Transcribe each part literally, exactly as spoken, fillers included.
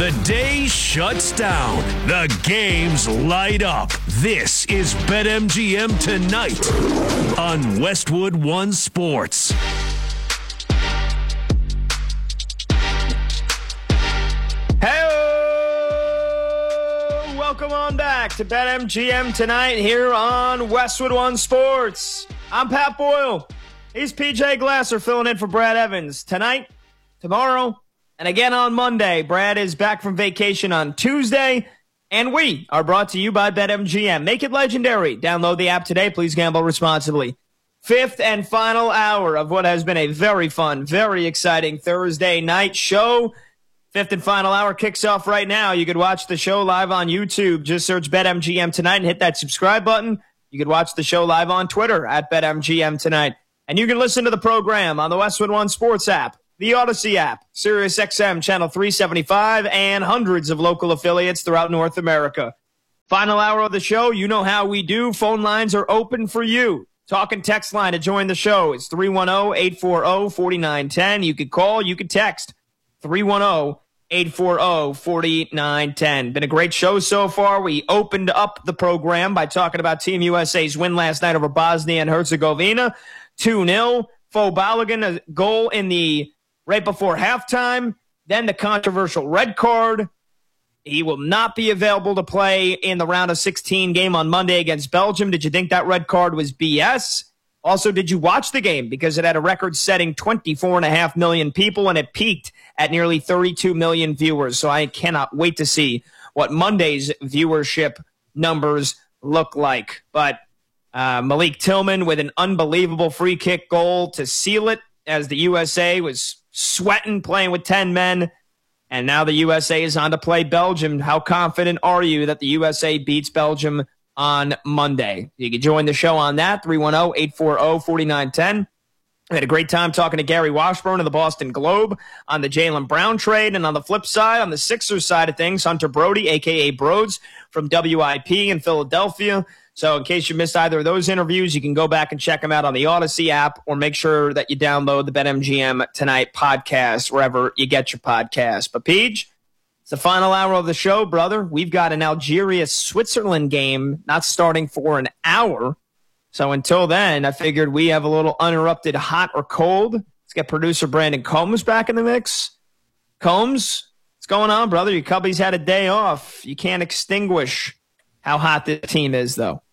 The day shuts down. The games light up. This is BetMGM Tonight on Westwood One Sports. Hey, welcome on back to BetMGM Tonight here on Westwood One Sports. I'm Pat Boyle. He's P J Glasser filling in for Brad Evans. Tonight, tomorrow, and again on Monday. Brad is back from vacation on Tuesday, and we are brought to you by BetMGM. Make it legendary. Download the app today. Please gamble responsibly. Fifth and final hour of what has been a very fun, very exciting Thursday night show. Fifth and final hour kicks off right now. You could watch the show live on YouTube. Just search BetMGM Tonight and hit that subscribe button. You could watch the show live on Twitter at BetMGM Tonight. And you can listen to the program on the Westwood One Sports app, the Odyssey app, Sirius X M Channel three seventy-five, and hundreds of local affiliates throughout North America. Final hour of the show, you know how we do. Phone lines are open for you. Talk and text line to join the show. It's three one zero, eight four zero, four nine one zero. You could call, you could text. three one zero, eight four zero, four nine one zero. Been a great show so far. We opened up the program by talking about Team U S A's win last night over Bosnia and Herzegovina. two nil. Fo Balogun, a goal in the right before halftime. Then the controversial red card. He will not be available to play in the round of sixteen game on Monday against Belgium. Did you think that red card was B S? Also, did you watch the game? Because it had a record-setting twenty-four point five million people, and it peaked at nearly thirty-two million viewers. So I cannot wait to see what Monday's viewership numbers look like. But uh, Malik Tillman with an unbelievable free kick goal to seal it as the U S A was sweating, playing with ten men. And now the U S A is on to play Belgium. How confident are you that the U S A beats Belgium on Monday? You can join the show on that, three one zero, eight four zero, four nine one zero. I had a great time talking to Gary Washburn of the Boston Globe on the Jaylen Brown trade. And on the flip side, on the Sixers side of things, Hunter Brody, a k a. Broads, from W I P in Philadelphia. So in case you missed either of those interviews, you can go back and check them out on the Odyssey app, or make sure that you download the BetMGM Tonight podcast wherever you get your podcast. But, Peach, it's the final hour of the show, brother. We've got an Algeria-Switzerland game not starting for an hour. So until then, I figured we have a little uninterrupted hot or cold. Let's get producer Brandon Combs back in the mix. Combs, what's going on, brother? Your Cubbies had a day off. You can't extinguish how hot the team is, though.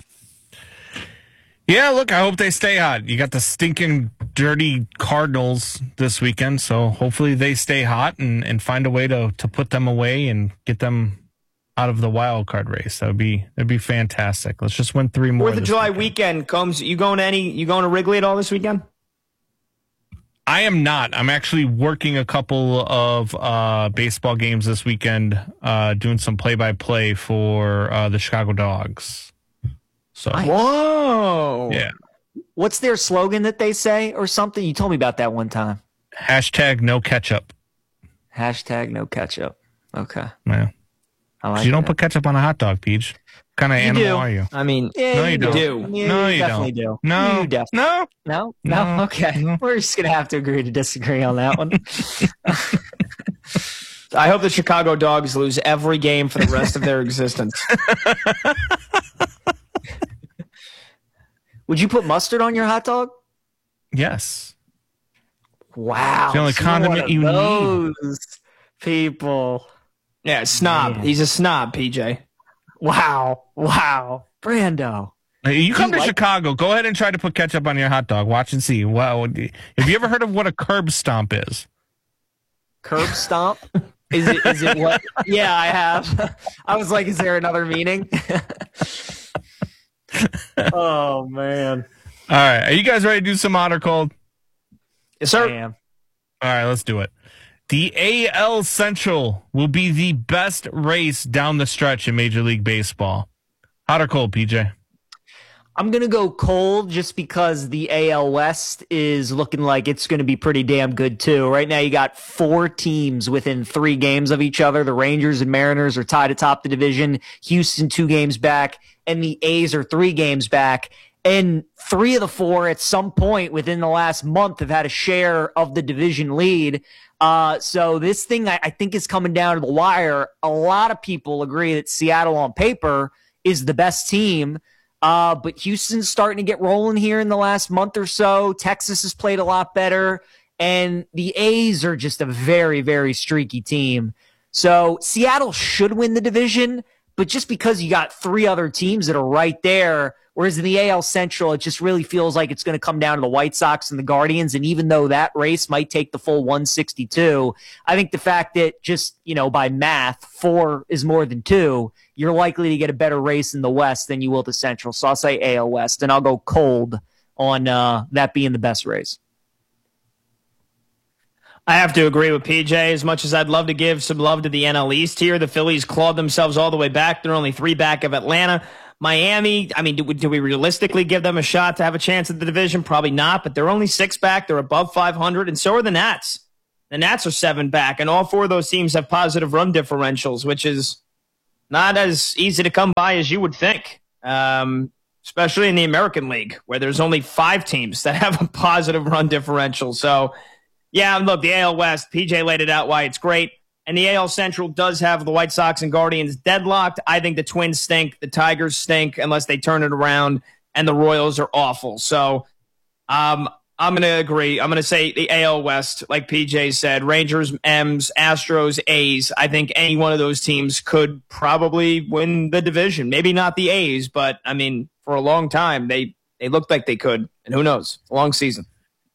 Yeah, look, I hope they stay hot. You got the stinking, dirty Cardinals this weekend, so hopefully they stay hot and, and find a way to, to put them away and get them out of the wild card race. That would be that'd be fantastic. Let's just win three more. Fourth of July weekend. weekend comes. You going to any? You going to Wrigley at all this weekend? I am not. I'm actually working a couple of uh, baseball games this weekend, uh, doing some play-by-play for uh, the Chicago Dogs. So, whoa, yeah. What's their slogan that they say or something? You told me about that one time. Hashtag no ketchup. Hashtag no ketchup. Okay. Yeah. I like you don't that. put ketchup on a hot dog, Peach. What kind of You animal do. are you? I mean, Yeah, No, you you don't. do. Yeah, No, you you definitely don't. do. No. You definitely No. No? No? No. Okay. No. We're just going to have to agree to disagree on that one. I hope the Chicago Dogs lose every game for the rest of their existence. Would you put mustard on your hot dog? Yes. Wow. It's the only so you're condiment one of you need. those people. Yeah, snob. Man. He's a snob, P J. Wow. Wow. Brando. Hey, You come You to like- Chicago, go ahead and try to put ketchup on your hot dog. Watch and see. Wow. Have you ever heard of what a curb stomp is? Curb stomp? Is it? Is it what? Yeah, I have. I was like, is there another meaning? Oh, man. All right. Are you guys ready to do some hot or cold? Yes, I sir. am. All right, let's do it. The A L Central will be the best race down the stretch in Major League Baseball. Hot or cold, P J? I'm going to go cold just because the A L West is looking like it's going to be pretty damn good, too. Right now, you got four teams within three games of each other. The Rangers and Mariners are tied atop the division. Houston, two games back, and the A's are three games back. And three of the four at some point within the last month have had a share of the division lead. Uh, so this thing, I, I think, is coming down to the wire. A lot of people agree that Seattle on paper is the best team. Uh, but Houston's starting to get rolling here in the last month or so. Texas has played a lot better. And the A's are just a very, very streaky team. So Seattle should win the division, but just because you got three other teams that are right there, whereas in the A L Central, it just really feels like it's going to come down to the White Sox and the Guardians. And even though that race might take the full one sixty-two, I think the fact that just, you know, by math, four is more than two, you're likely to get a better race in the West than you will the Central. So I'll say A L West, and I'll go cold on uh, that being the best race. I have to agree with P J. As much as I'd love to give some love to the N L East here, the Phillies clawed themselves all the way back. They're only three back of Atlanta. Miami, I mean, do we, do we realistically give them a shot to have a chance at the division? Probably not, but they're only six back. They're above five hundred, and so are the Nats. The Nats are seven back, and all four of those teams have positive run differentials, which is not as easy to come by as you would think, um, especially in the American League, where there's only five teams that have a positive run differential. So, yeah, look, the A L West, P J laid it out why it's great. And the A L Central does have the White Sox and Guardians deadlocked. I think the Twins stink. The Tigers stink unless they turn it around. And the Royals are awful. So um, I'm going to agree. I'm going to say the A L West, like P J said, Rangers, M's, Astros, A's. I think any one of those teams could probably win the division. Maybe not the A's, but, I mean, for a long time, they, they looked like they could. And who knows? It's a long season.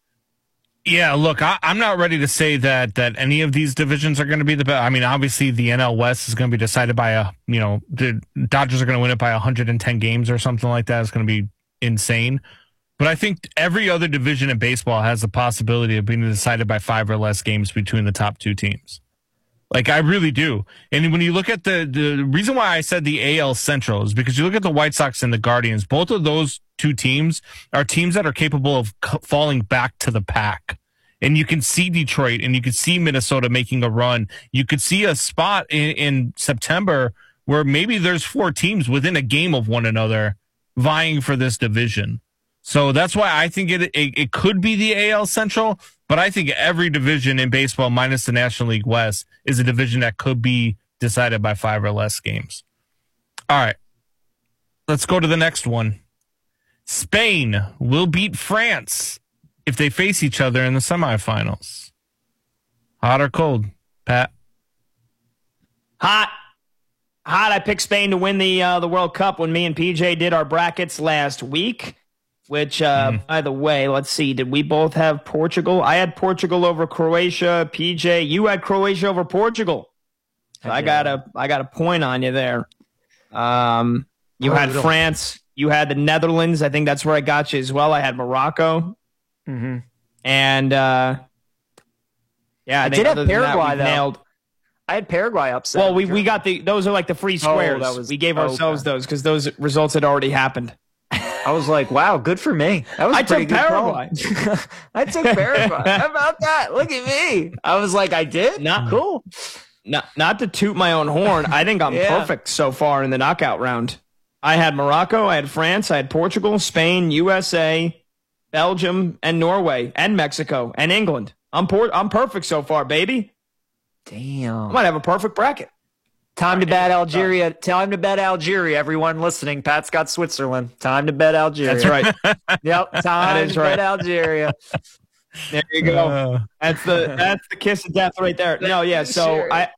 Yeah, look, I, I'm not ready to say that that any of these divisions are going to be the best. I mean, obviously, the N L West is going to be decided by a, you know, the Dodgers are going to win it by one hundred ten games or something like that. It's going to be insane. But I think every other division in baseball has the possibility of being decided by five or less games between the top two teams. Like, I really do. And when you look at the, the reason why I said the A L Central is because you look at the White Sox and the Guardians, both of those two teams are teams that are capable of c- falling back to the pack. And you can see Detroit and you can see Minnesota making a run. You could see a spot in, in September where maybe there's four teams within a game of one another vying for this division. So that's why I think it, it it could be the A L Central, but I think every division in baseball minus the National League West is a division that could be decided by five or less games. All right, let's go to the next one. Spain will beat France if they face each other in the semifinals. Hot or cold, Pat? Hot. Hot. I picked Spain to win the uh, the World Cup when me and P J did our brackets last week. Which, uh, mm. by the way, let's see. Did we both have Portugal? I had Portugal over Croatia. P J, you had Croatia over Portugal. So I, I got a, I got a point on you there. Um, you oh, had France. You had the Netherlands. I think that's where I got you as well. I had Morocco. Mm-hmm. And uh, yeah, I, I think did have Paraguay that, though. Nailed. I had Paraguay upset. Well, we we got the those are like the free squares. Oh, that was, we gave oh, ourselves okay. those because those results had already happened. I was like, wow, good for me. That was I a pretty took good Paraguay. I took Paraguay. How about that? Look at me. I was like, I did? Not cool. Not, not to toot my own horn. I think I'm yeah. perfect so far in the knockout round. I had Morocco, I had France, I had Portugal, Spain, U S A, Belgium, and Norway, and Mexico, and England. I'm por- I'm perfect so far, baby. Damn. I might have a perfect bracket. Time to bet Algeria. Time to bet Algeria. Everyone listening, Pat's got Switzerland. Time to bet Algeria. That's right. Yep. Time that is to right. bet Algeria. There you go. Uh, that's the that's the kiss of death right there. No, yeah. So sure. I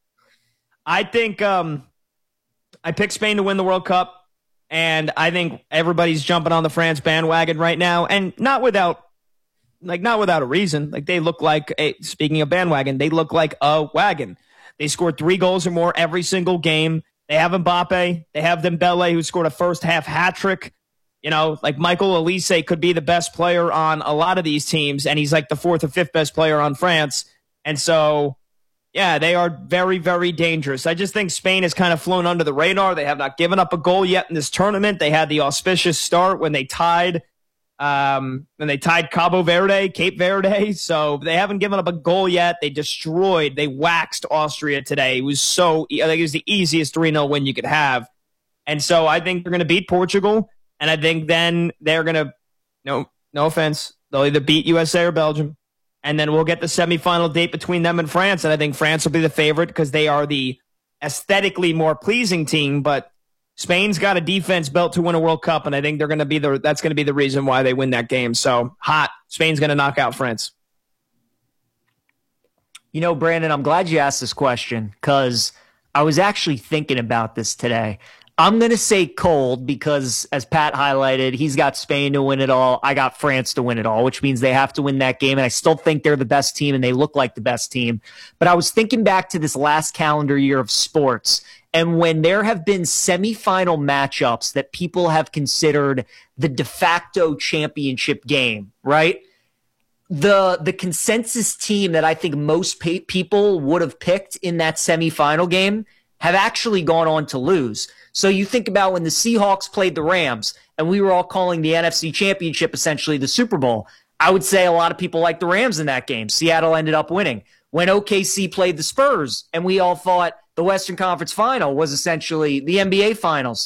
I think um I picked Spain to win the World Cup, and I think everybody's jumping on the France bandwagon right now, and not without like not without a reason. Like they look like a, speaking of bandwagon, they look like a wagon. They scored three goals or more every single game. They have Mbappe. They have Dembele, who scored a first half hat trick. You know, like Michael Elise could be the best player on a lot of these teams, and he's like the fourth or fifth best player on France. And so, yeah, they are very, very dangerous. I just think Spain has kind of flown under the radar. They have not given up a goal yet in this tournament. They had the auspicious start when they tied Um, and they tied Cabo Verde, Cape Verde, so they haven't given up a goal yet. They destroyed, they waxed Austria today. It was so, I think it was the easiest three nil win you could have. And so I think they're going to beat Portugal. And I think then they're going to, no, no offense, they'll either beat U S A or Belgium. And then we'll get the semifinal date between them and France. And I think France will be the favorite because they are the aesthetically more pleasing team. But Spain's got a defense built to win a World Cup. And I think they're going to be the, that's going to be the reason why they win that game. So hot. Spain's going to knock out France. You know, Brandon, I'm glad you asked this question because I was actually thinking about this today. I'm going to say cold because, as Pat highlighted, he's got Spain to win it all. I got France to win it all, which means they have to win that game. And I still think they're the best team and they look like the best team. But I was thinking back to this last calendar year of sports, and when there have been semifinal matchups that people have considered the de facto championship game, right? The the consensus team that I think most pe- people would have picked in that semifinal game have actually gone on to lose. So you think about when the Seahawks played the Rams and we were all calling the N F C Championship essentially the Super Bowl. I would say a lot of people liked the Rams in that game. Seattle ended up winning. When O K C played the Spurs and we all thought the Western Conference Final was essentially the N B A Finals.